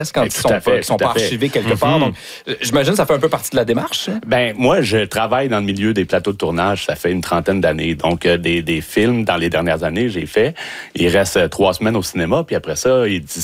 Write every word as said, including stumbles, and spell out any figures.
quand ils sont, fait, pas, ils sont pas archivés quelque part. Mm-hmm. Donc, j'imagine que ça fait un peu partie de la démarche. Hein? Ben moi, je travaille dans le milieu des plateaux de tournage. Ça fait une trentaine d'années. Donc, euh, des, des films, dans les dernières années, j'ai fait. Il reste euh, trois semaines au cinéma, puis après ça, il